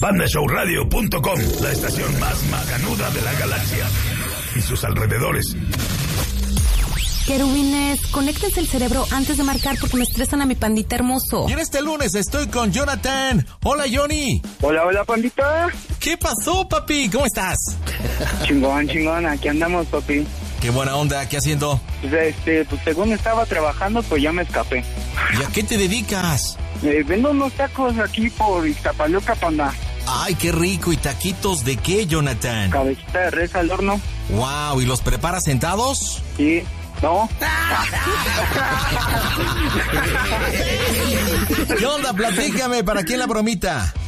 PandaShowRadio.com, la estación más macanuda de la galaxia y sus alrededores. Querubines, conéctense el cerebro antes de marcar porque me estresan a mi pandita hermoso. Y en este lunes estoy con Jonathan. Hola, Johnny. Hola, pandita. ¿Qué pasó, papi? ¿Cómo estás? Chingón, aquí andamos, papi. Qué buena onda, ¿qué haciendo? Pues según estaba trabajando, pues ya me escapé. ¿Y a qué te dedicas? Vendo unos tacos aquí por Iztapaluca, panda. Ay, qué rico. ¿Y taquitos de qué, Jonathan? Cabecita de res al horno. Wow, ¿y los preparas sentados? Sí. ¿No? ¿Qué onda? Platícame, ¿para quién la bromita?